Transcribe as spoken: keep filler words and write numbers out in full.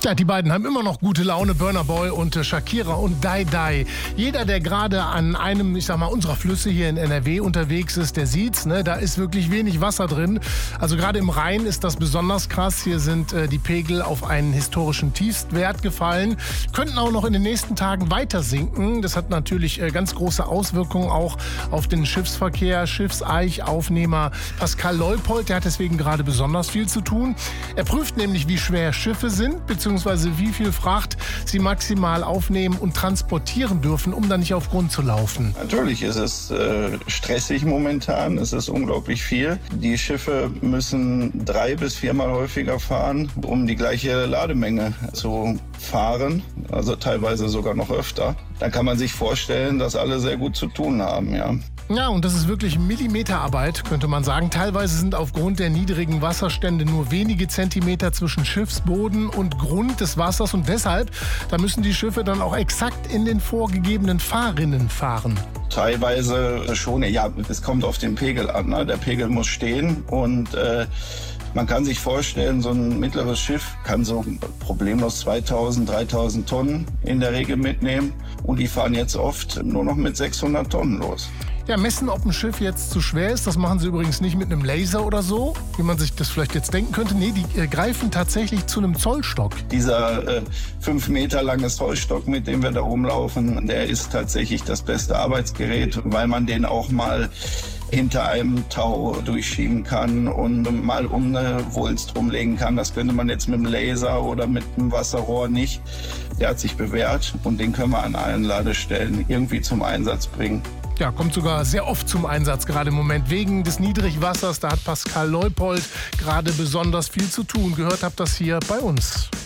Ja, die beiden haben immer noch gute Laune, Burna Boy und äh, Shakira und Dai Dai. Jeder, der gerade an einem, ich sag mal, unserer Flüsse hier in N R W unterwegs ist, der sieht's, ne? Da ist wirklich wenig Wasser drin. Also gerade im Rhein ist das besonders krass. Hier sind äh, die Pegel auf einen historischen Tiefstwert gefallen. Könnten auch noch in den nächsten Tagen weiter sinken. Das hat natürlich äh, ganz große Auswirkungen auch auf den Schiffsverkehr. Schiffseichaufnehmer Pascal Leupold, der hat deswegen gerade besonders viel zu tun. Er prüft nämlich, wie schwer Schiffe sind, beziehungsweise wie viel Fracht sie maximal aufnehmen und transportieren dürfen, um dann nicht auf Grund zu laufen. Natürlich ist es äh, stressig momentan, es ist unglaublich viel. Die Schiffe müssen drei bis viermal häufiger fahren, um die gleiche Lademenge zu fahren, also teilweise sogar noch öfter. Dann kann man sich vorstellen, dass alle sehr gut zu tun haben, ja. Ja, und das ist wirklich Millimeterarbeit, könnte man sagen. Teilweise sind aufgrund der niedrigen Wasserstände nur wenige Zentimeter zwischen Schiffsboden und Grund des Wassers. Und deshalb, da müssen die Schiffe dann auch exakt in den vorgegebenen Fahrrinnen fahren. Teilweise schon, ja, es kommt auf den Pegel an. Ne? Der Pegel muss stehen und äh, man kann sich vorstellen, so ein mittleres Schiff kann so problemlos zweitausend, dreitausend Tonnen in der Regel mitnehmen. Und die fahren jetzt oft nur noch mit sechshundert Tonnen los. Ja, messen, ob ein Schiff jetzt zu schwer ist, das machen sie übrigens nicht mit einem Laser oder so, wie man sich das vielleicht jetzt denken könnte. Nee, die äh, greifen tatsächlich zu einem Zollstock. Dieser äh, fünf Meter lange Zollstock, mit dem wir da rumlaufen, der ist tatsächlich das beste Arbeitsgerät, weil man den auch mal hinter einem Tau durchschieben kann und mal um eine Wulst rumlegen kann. Das könnte man jetzt mit dem Laser oder mit einem Wasserrohr nicht. Der hat sich bewährt und den können wir an allen Ladestellen irgendwie zum Einsatz bringen. Ja, kommt sogar sehr oft zum Einsatz, gerade im Moment. Wegen des Niedrigwassers, da hat Pascal Leupold gerade besonders viel zu tun. Gehört habt das hier bei uns.